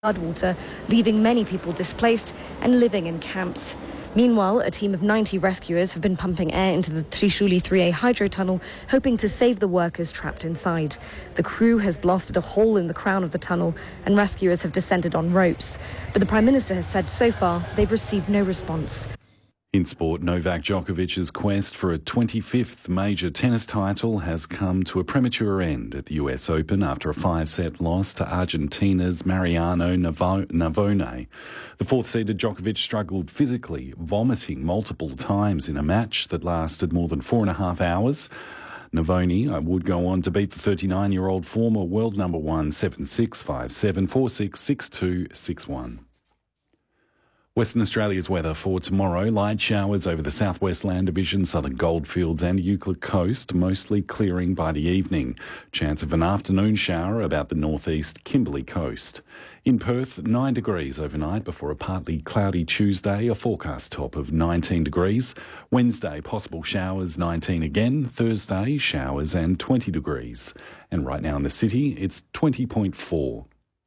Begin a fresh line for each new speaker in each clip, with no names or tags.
floodwater, leaving many people displaced and living in camps. Meanwhile, a team of 90 rescuers have been pumping air into the Trishuli 3A hydro tunnel, hoping to save the workers trapped inside. The crew has blasted a hole in the crown of the tunnel and rescuers have descended on ropes. But the Prime Minister has said so far they've received no response.
In sport, Novak Djokovic's quest for a 25th major tennis title has come to a premature end at the US Open after a 5-set loss to Argentina's Mariano Navone. The fourth-seeded Djokovic struggled physically, vomiting multiple times in a match that lasted more than 4.5 hours. Navone would go on to beat the 39-year-old former world number one 7-6, 5-7, 4-6, 6-2, 6-1. Western Australia's weather for tomorrow. Light showers over the southwest Land Division, southern Goldfields and Euclid Coast, mostly clearing by the evening. Chance of an afternoon shower about the northeast Kimberley coast. In Perth, 9 degrees overnight before a partly cloudy Tuesday, a forecast top of 19 degrees. Wednesday, possible showers, 19 again. Thursday, showers and 20 degrees. And right now in the city, it's 20.4.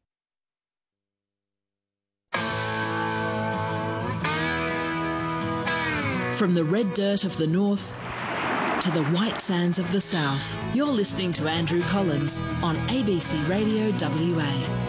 From the red dirt of the north to the white sands of the south, you're listening to Andrew Collins on ABC Radio WA.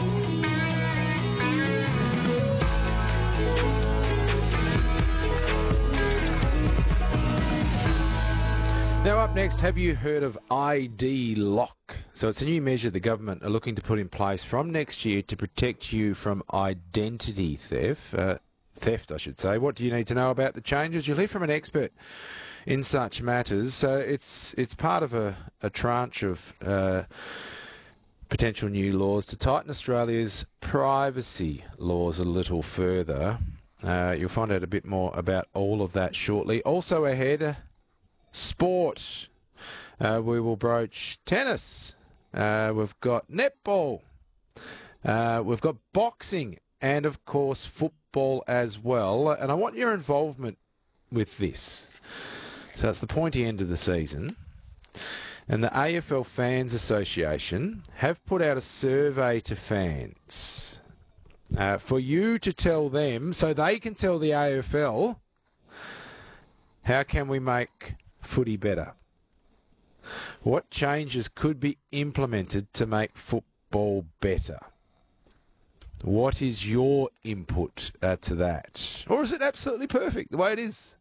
Now up next, have you heard of ID Lock? So it's a new measure the government are looking to put in place from next year to protect you from identity theft. What do you need to know about the changes? You'll hear from an expert in such matters. So it's part of a tranche of potential new laws to tighten Australia's privacy laws a little further. You'll find out a bit more about all of that shortly. Also ahead, sport. We will broach tennis. We've got netball. We've got boxing. And, of course, football as well. And I want your involvement with this. So it's the pointy end of the season. And the AFL Fans Association have put out a survey to fans for you to tell them, so they can tell the AFL, how can we make footy better? What changes could be implemented to make football better? What is your input to that? Or is it absolutely perfect the way it is?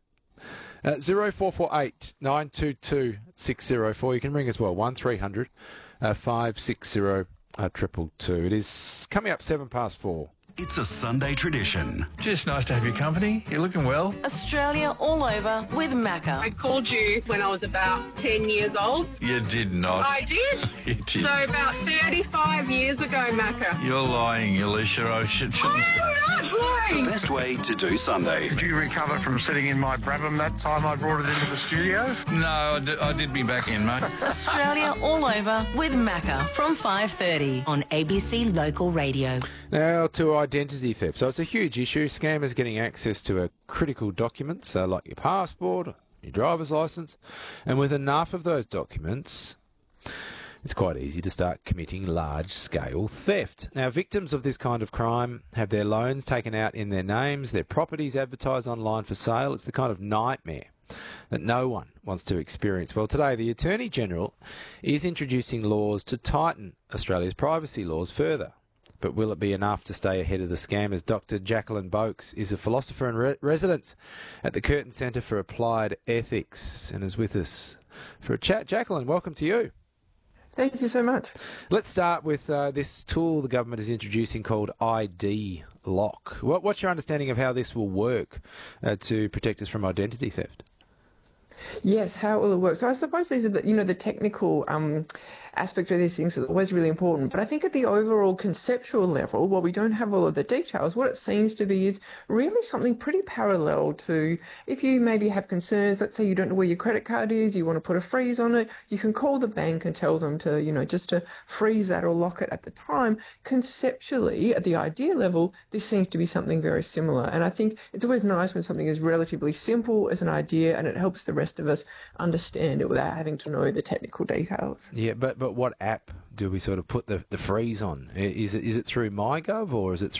0448 922 604. You can ring as well, 1300 560 222. It is coming up 4:07.
It's a Sunday tradition.
Just nice to have your company. You're looking well.
Australia all over with Macca.
I called you when I was about 10 years old.
You did not.
I did.
You did.
So about 35 years ago, Macca.
You're lying, Alicia. I shouldn't.
I'm not lying.
The best way to do Sunday.
Did you recover from sitting in my Brabham that time I brought it into the studio?
No, I did be back in, mate.
Australia all over with Macca from 5:30 on ABC Local Radio.
Now to identity theft. So it's a huge issue. Scammers getting access to critical documents like your passport, your driver's licence. And with enough of those documents, it's quite easy to start committing large-scale theft. Now, victims of this kind of crime have their loans taken out in their names, their properties advertised online for sale. It's the kind of nightmare that no one wants to experience. Well, today the Attorney-General is introducing laws to tighten Australia's privacy laws further. But will it be enough to stay ahead of the scammers? Dr. Jacqueline Boakes is a philosopher in residence at the Curtin Centre for Applied Ethics and is with us for a chat. Jacqueline, welcome to you.
Thank you so much.
Let's start with this tool the government is introducing called ID Lock. What's your understanding of how this will work to protect us from identity theft?
Yes, how will it work? So I suppose these are the technical aspect of these things is always really important. But I think at the overall conceptual level, while we don't have all of the details, what it seems to be is really something pretty parallel to if you maybe have concerns, let's say you don't know where your credit card is, you want to put a freeze on it, you can call the bank and tell them to, just to freeze that or lock it at the time. Conceptually, at the idea level, this seems to be something very similar. And I think it's always nice when something is relatively simple as an idea and it helps the rest of us understand it without having to know the technical details.
Yeah, but what app do we sort of put the freeze on? Is it through MyGov or is it